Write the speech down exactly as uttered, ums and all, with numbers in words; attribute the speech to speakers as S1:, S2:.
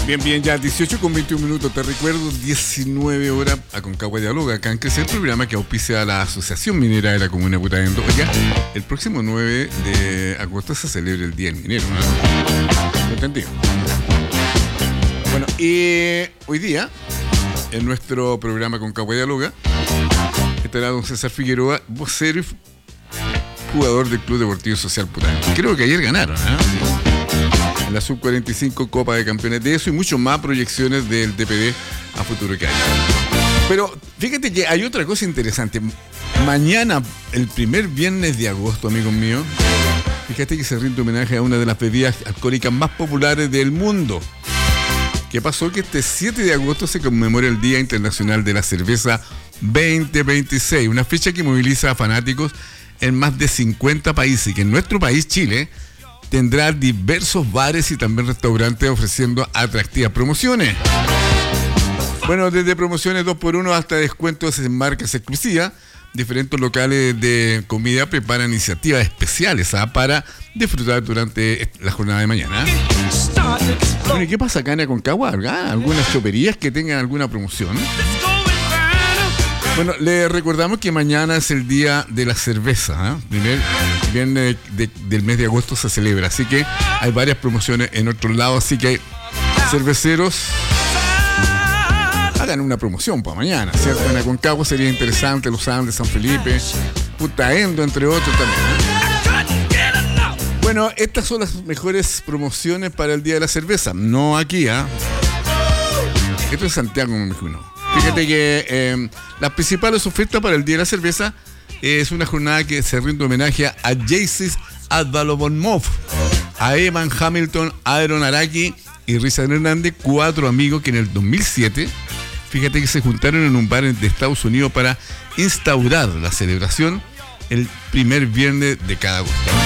S1: Bien, bien, ya dieciocho con veintiún minutos, te recuerdo, diecinueve horas a Concagua Dialoga, acá en Crece, el programa que auspicia a la Asociación Minera de la Comuna de Putaendo. Oiga, el próximo nueve de agosto se celebra el Día del Minero, ¿no? ¿Lo entendido? Bueno, y hoy día, en nuestro programa Concagua Dialoga, estará don César Figueroa, vocero y jugador del Club Deportivo Social Putaendo. Creo que ayer ganaron, ¿no? En la sub cuarenta y cinco Copa de Campeones, de eso y mucho más proyecciones del D P D a futuro que hay. Pero fíjate que hay otra cosa interesante. Mañana, el primer viernes de agosto, amigos míos, fíjate que se rinde homenaje a una de las bebidas alcohólicas más populares del mundo. ¿Qué pasó? Que este siete de agosto se conmemora el Día Internacional de la Cerveza veinte veintiséis, una fecha que moviliza a fanáticos en más de cincuenta países y que en nuestro país, Chile, tendrá diversos bares y también restaurantes ofreciendo atractivas promociones. Bueno, desde promociones dos por uno hasta descuentos en marcas exclusivas, diferentes locales de comida preparan iniciativas especiales ¿ah? para disfrutar durante la jornada de mañana. Bueno, ¿y qué pasa acá en Aconcagua? ¿Algunas choperías que tengan alguna promoción? Bueno, le recordamos que mañana es el día de la cerveza, ¿eh? Primer viernes de, de, del mes de agosto se celebra, así que hay varias promociones en otros lados, así que cerveceros, hagan una promoción para mañana, ¿cierto? En Aconcagua sería interesante, Los Andes, San Felipe, Putaendo, entre otros también, ¿eh? Bueno, estas son las mejores promociones para el día de la cerveza, no aquí, ¿ah? ¿eh? Esto es Santiago, me imagino. Fíjate que eh, las principales ofertas para el Día de la Cerveza eh, es una jornada que se rinde homenaje a Jaycees Advalobonmov, a Evan Hamilton, Aaron Araki y Richard Hernández, cuatro amigos que en el dos mil siete, fíjate que se juntaron en un bar de Estados Unidos para instaurar la celebración el primer viernes de cada agosto.